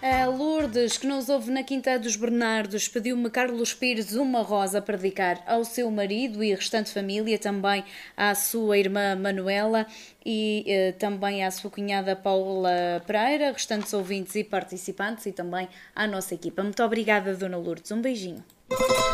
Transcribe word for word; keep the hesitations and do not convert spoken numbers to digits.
A Lourdes, que nos ouve na Quinta dos Bernardos, pediu-me Carlos Pires uma rosa para dedicar ao seu marido e restante família, também à sua irmã Manuela e eh, também à sua cunhada Paula Pereira, restantes ouvintes e participantes e também à nossa equipa. Muito obrigada, Dona Lourdes. Um beijinho.